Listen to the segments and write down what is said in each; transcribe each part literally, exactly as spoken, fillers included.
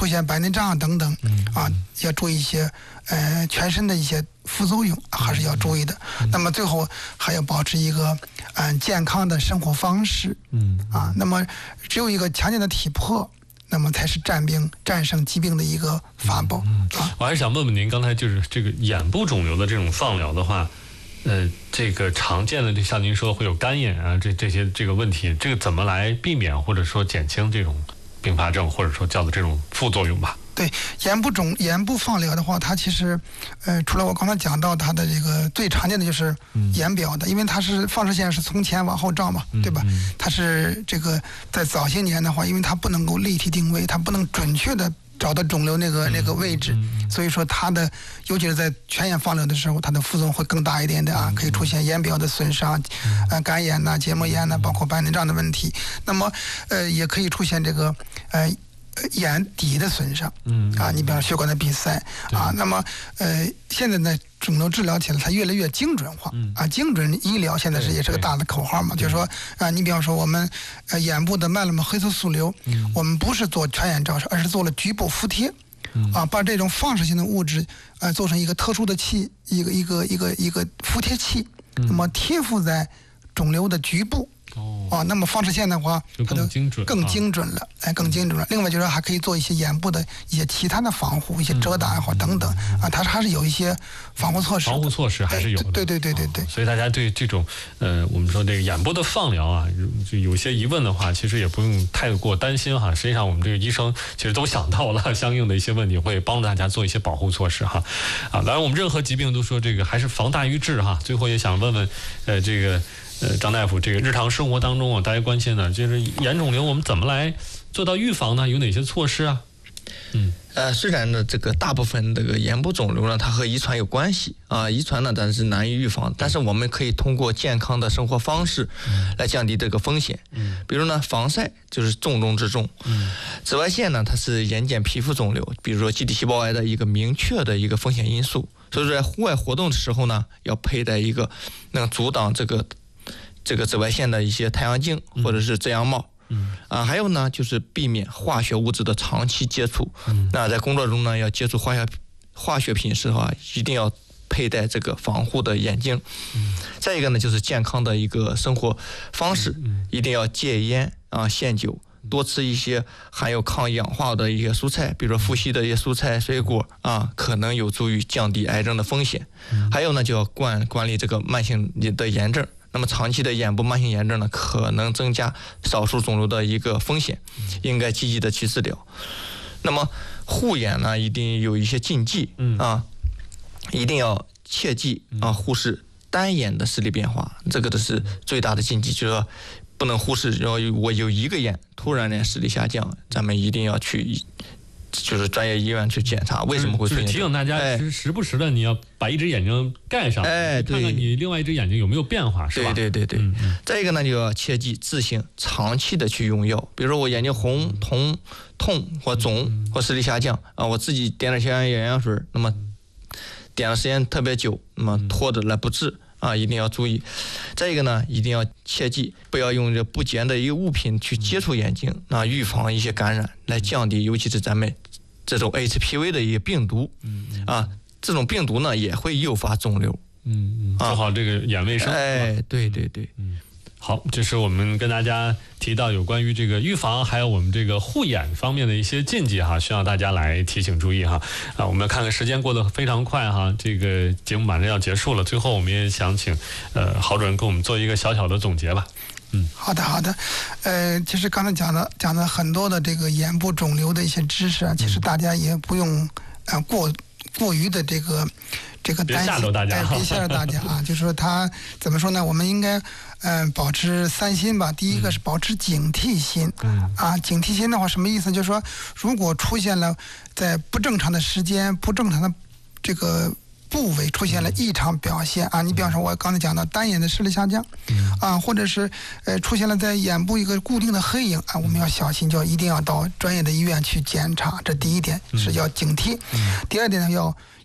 出现白内障等等啊，要注意一些呃全身的一些副作用，还是要注意的。那么最后还要保持一个嗯、呃、健康的生活方式，嗯啊，那么只有一个强健的体魄，那么才是战病战胜疾病的一个法宝。 嗯嗯啊、我还是想问问您，刚才就是这个眼部肿瘤的这种放疗的话，呃，这个常见的，就像您说会有干眼啊，这这些这个问题，这个怎么来避免或者说减轻这种并发症，或者说叫做这种副作用吧？ 对，眼部肿眼部放疗的话，它其实，呃，除了我刚才讲到它的这个最常见的就是眼表的，嗯、因为它是放射线是从前往后照嘛，嗯、对吧？嗯、它是这个在早些年的话，因为它不能够立体定位，它不能准确的找到肿瘤那个那个位置，嗯、所以说它的，尤其是在全眼放疗的时候，它的副作用会更大一点的啊，可以出现眼表的损伤，呃，干眼呐、结膜炎呐，包括白内障的问题。那么，呃，也可以出现这个，呃。眼底的损伤，嗯啊，你比方说血管的闭塞啊，那么呃，现在呢，肿瘤治疗起来它越来越精准化，嗯啊，精准医疗现在是也是个大的口号嘛，就是说啊，你比方说我们呃眼部的脉络膜黑素素瘤，嗯，我们不是做全眼照射，而是做了局部敷贴，嗯啊，把这种放射性的物质呃做成一个特殊的器，一个一个一个一个敷贴器，那么贴附在肿瘤的局部。哦，啊，那么放射线的话，它就更精准，更精准了，哎，更精准了。另外就是还可以做一些眼部的一些其他的防护，一些遮挡也好等等啊，它还是有一些防护措施。 防护措施还是有的。 对对对对对。 所以大家对这种呃，我们说这个眼部的放疗啊，就有些疑问的话，其实也不用太过担心哈。实际上我们这个医生其实都想到了相应的一些问题，会帮大家做一些保护措施哈。啊，当然我们任何疾病都说这个还是防大于治哈。最后也想问问呃这个。呃，张大夫，这个日常生活当中啊，大家关心的就是眼肿瘤，我们怎么来做到预防呢？有哪些措施啊？ 嗯，呃，虽然呢，这个大部分这个眼部肿瘤呢，它和遗传有关系啊，遗传呢，但是难以预防，但是我们可以通过健康的生活方式来降低这个风险。嗯，比如呢，防晒就是重中之重。嗯，紫外线呢，它是眼睑皮肤肿瘤，比如说基底细胞癌的一个明确的一个风险因素，所以说在户外活动的时候呢，要佩戴一个能阻挡这个。这个紫外线的一些太阳镜或者是遮阳帽，嗯啊，还有呢就是避免化学物质的长期接触。嗯，那在工作中呢，要接触化学化学品时候啊，一定要佩戴这个防护的眼镜。嗯，再一个呢就是健康的一个生活方式，嗯、一定要戒烟啊限酒，多吃一些含有抗氧化的一些蔬菜，比如说富硒的一些蔬菜水果啊，可能有助于降低癌症的风险。嗯、还有呢就要管管理这个慢性的炎症。那么长期的眼部慢性炎症呢，可能增加少数肿瘤的一个风险，应该积极的去治疗。那么护眼呢，一定有一些禁忌啊，一定要切记啊，忽视单眼的视力变化，这个都是最大的禁忌，就是说不能忽视。然后我有一个眼突然间视力下降，咱们一定要去。就是专业医院去检查，为什么会出现？ 就是提醒大家，时时不时的你要把一只眼睛盖上，哎，看看你另外一只眼睛有没有变化，是吧？ 对对对对。嗯嗯、再一个呢，就要切记自行长期的去用药，比如说我眼睛红、痛、痛或肿或视力下降啊，我自己点点消炎眼药水，那么点的时间特别久，那么拖着来不治。啊，一定要注意。再一个呢，一定要切记，不要用这不洁的一个物品去接触眼睛，啊，预防一些感染，来降低，尤其是咱们这种 H P V 的一个病毒，啊，这种病毒呢也会诱发肿瘤。 嗯嗯，做好这个眼卫生。 哎，对对对， 嗯。好，这是我们跟大家提到有关于这个预防，还有我们这个护眼方面的一些禁忌哈，需要大家来提醒注意哈。啊，我们看看时间过得非常快哈，这个节目马上要结束了，最后我们也想请呃郝主任给我们做一个小小的总结吧。 嗯，好的好的，呃，其实刚才讲的讲的很多的这个眼部肿瘤的一些知识啊，其实大家也不用呃过过于的这个。这个担心， 别吓着大家， 哎，别吓着大家啊！就是说，他怎么说呢？我们应该，嗯、呃，保持三心吧。第一个是保持警惕心，嗯，啊，警惕心的话，什么意思？就是说，如果出现了在不正常的时间、不正常的这个部位出现了异常表现啊，你比方说，我刚才讲到单眼的视力下降，啊，或者是呃出现了在眼部一个固定的黑影啊，我们要小心，就一定要到专业的医院去检查。这第一点是要警惕。第二点呢，要。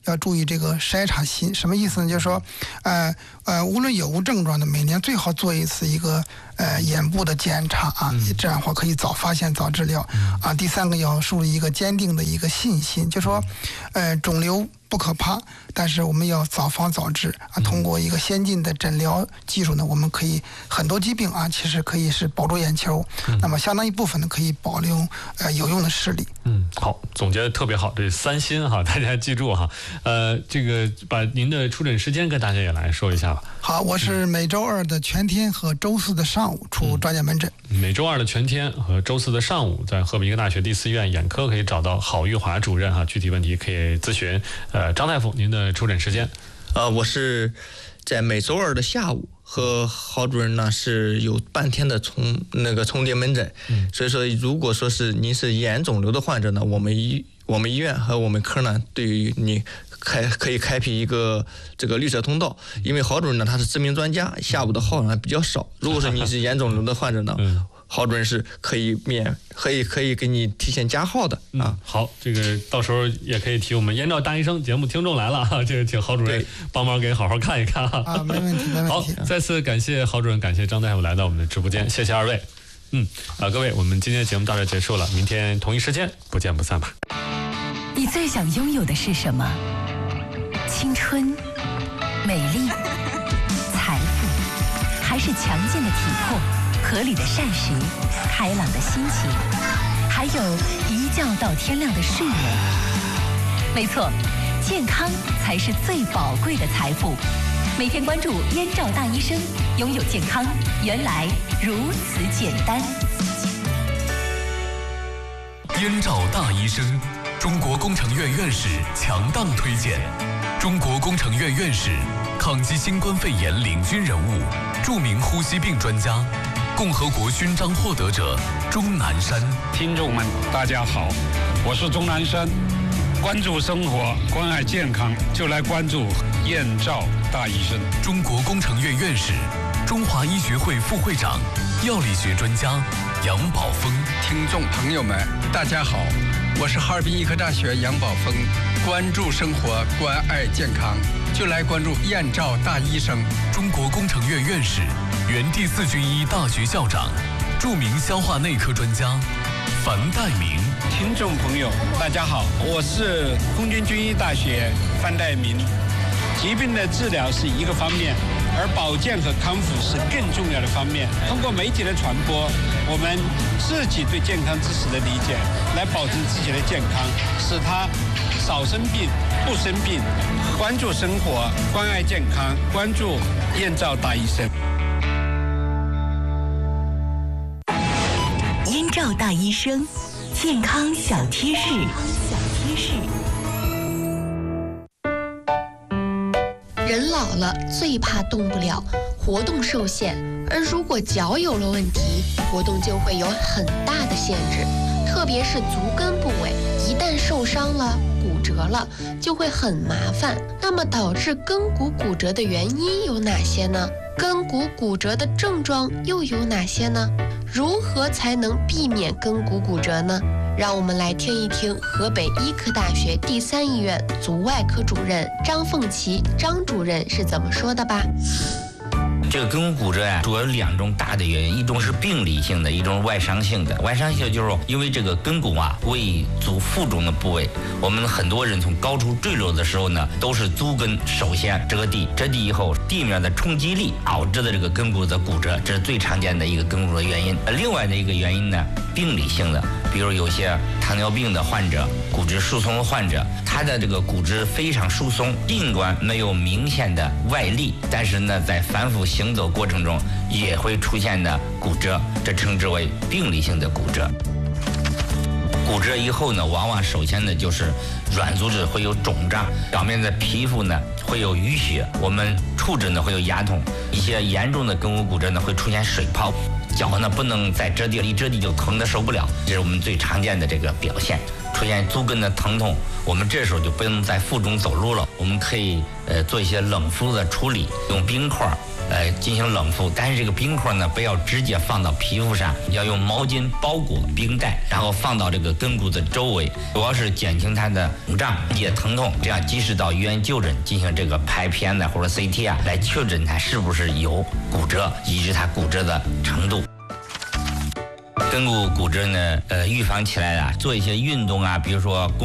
要注意这个筛查新。什么意思呢？就是说，呃呃，无论有无症状的，每年最好做一次一个呃眼部的检查啊，嗯、这样的话可以早发现早治疗、嗯、啊。第三个要树立一个坚定的一个信心，就说，呃，肿瘤不可怕，但是我们要早防早治啊。通过一个先进的诊疗技术呢，我们可以很多疾病啊，其实可以是保住眼球，嗯、那么相当一部分呢可以保留呃有用的视力。 嗯，好，总结的特别好，这三心哈，大家记住哈。呃，这个把您的出诊时间跟大家也来说一下吧。 好，我是每周二的全天和周四的上午出专家门诊。 嗯、每周二的全天和周四的上午，在河北医科大学第四医院眼科可以找到郝玉华主任哈，具体问题可以咨询。呃，张大夫，您的出诊时间？ 呃，我是在每周二的下午和郝主任呢是有半天的重那个重叠门诊，嗯、所以说如果说是您是眼肿瘤的患者呢，我们医我们医院和我们科呢对于你开可以开辟一个这个绿色通道，因为郝主任呢他是知名专家，下午的号呢比较少。如果说你是眼肿瘤的患者呢，嗯郝主任是可以免可以可以给你提前加号的啊、 嗯。好，这个到时候也可以提我们燕赵大医生节目听众来了哈，这个请郝主任帮忙给好好看一看哈。 啊，没问题，没问题。 好，再次感谢郝主任，感谢张大夫来到我们的直播间，谢谢二位。嗯啊，各位，我们今天的节目到这结束了，明天同一时间不见不散吧。 你最想拥有的是什么？青春、美丽、财富，还是强健的体魄？合理的膳食，开朗的心情，还有一觉到天亮的睡眠。没错，健康才是最宝贵的财富。每天关注燕赵大医生，拥有健康原来如此简单。 燕赵大医生，中国工程院院士强档推荐，中国工程院院士，抗击新冠肺炎领军人物，著名呼吸病专家。共和国勋章获得者钟南山。 听众们大家好，我是钟南山。关注生活，关爱健康，就来关注燕赵大医生。 中国工程院院士，中华医学会副会长，药理学专家杨宝峰。 听众朋友们大家好，我是哈尔滨医科大学杨宝峰。关注生活，关爱健康，就来关注燕赵大医生。 中国工程院院士，原第四军医大学校长，著名消化内科专家樊岱明。 听众朋友大家好，我是空军军医大学樊岱明。疾病的治疗是一个方面，而保健和康复是更重要的方面。通过媒体的传播，我们自己对健康知识的理解，来保证自己的健康，使他少生病不生病。关注生活，关爱健康，关注燕赵大医生。 燕赵大医生，健康小贴士。小贴士。 人老了最怕动不了，活动受限，而如果脚有了问题，活动就会有很大的限制，特别是足跟部位，一旦受伤了、骨折了，就会很麻烦。那么导致跟骨骨折的原因有哪些呢？跟骨骨折的症状又有哪些呢？如何才能避免跟骨骨折呢？让我们来听一听河北医科大学第三医院足外科主任张凤琪张主任是怎么说的吧。 这个跟骨骨折呀、啊，主要有两种大的原因，一种是病理性的，一种是外伤性的。外伤性就是说，因为这个跟骨啊为足腹中的部位，我们很多人从高处坠落的时候呢，都是足跟首先着地，着地以后地面的冲击力导致的这个跟骨的骨折，这是最常见的一个跟骨的原因。另外的一个原因呢，病理性的，比如有些糖尿病的患者、骨质疏松的患者，他的这个骨质非常疏松，尽管没有明显的外力，但是呢，在反复行走过程中也会出现的骨折，这称之为病理性的骨折。骨折以后呢，往往首先呢就是软组织会有肿胀，表面的皮肤呢会有淤血，我们触诊呢会有牙痛，一些严重的跟骨骨折呢会出现水泡，脚呢不能再着地，一着地就疼得受不了，这是我们最常见的这个表现。 出现足跟的疼痛，我们这时候就不能在腹中走路了，我们可以呃做一些冷敷的处理，用冰块来进行冷敷，但是这个冰块呢不要直接放到皮肤上，要用毛巾包裹冰袋，然后放到这个跟骨的周围，主要是减轻它的肿胀、缓解疼痛，这样及时到医院就诊进行这个拍片呢或者 C T 啊，来确诊它是不是有骨折，以及它骨折的程度。跟骨骨折呢，呃，预防起来啊，做一些运动啊，比如说公